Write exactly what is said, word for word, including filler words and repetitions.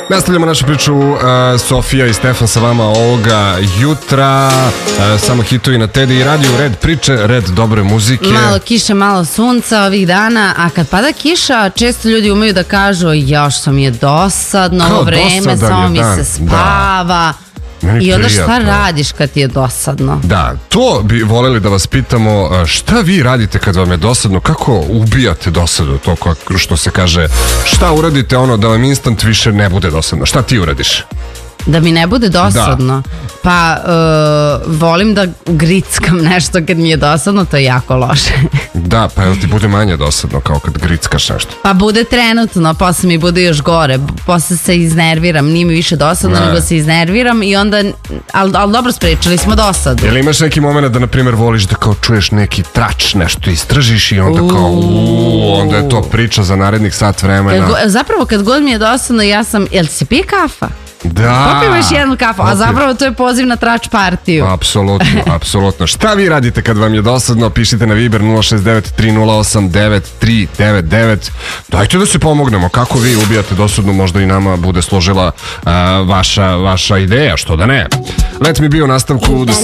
Nastavljamo našu priču, uh, Sofija i Stefan sa vama ovoga jutra, uh, samo hitovi na Tedi i radio, red priče, red dobre muzike. Malo kiše, malo sunca ovih dana, a kad pada kiša, često ljudi umeju da kažu, još sam je dosadno, ovo vreme, samo mi se spava. Da. I onda šta radiš kad ti je dosadno? Da, to bi voljeli da vas pitamo, šta vi radite kad vam je dosadno, kako ubijate dosadu, to što se kaže, šta uradite ono da vam instant više ne bude dosadno, šta ti uradiš? Da mi ne bude dosadno? Da. Pa, uh, volim da grickam nešto kad mi je dosadno, to je jako loše. Da, pa jel ti bude manje dosadno kao kad grickaš nešto? Pa bude trenutno, posle mi bude još gore, posle se iznerviram, nije mi više dosadno, ne. nego se iznerviram i onda, ali al dobro, sprečili smo dosadu. Jel imaš neki moment da, na primjer, voliš da kao čuješ neki trač, nešto istražiš i onda kao, uuu, onda je to priča za narednih sat vremena. Kad, zapravo, kad god mi je dosadno, ja sam, jel ti se pije kafa? Da. Popijemo još jednu kafu, a zapravo to je poziv na trač partiju. Apsolutno, apsolutno. Šta vi radite kad vam je dosadno? Pišite na Viber nula šest devet tri nula osam devet tri devet devet. Dajte da se pomognemo. Kako vi ubijate dosadno, možda i nama bude složila uh, vaša, vaša ideja, što da ne. Let me be u nastavku The